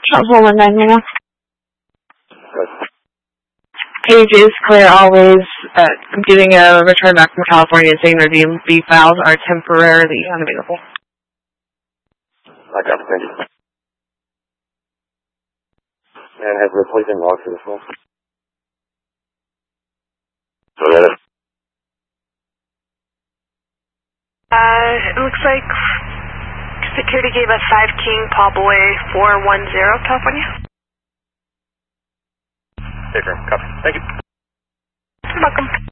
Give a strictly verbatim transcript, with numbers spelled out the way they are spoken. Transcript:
Trouble one nine one. Good. Pages clear always. Uh, I'm getting a return back from California saying their D M V files are temporarily unavailable. I got it. Thank you. And have replacing logs for this one. So that is. Uh, it looks like security gave us five King Paul Boy four one zero California. Okay, copy. Thank you. You're welcome.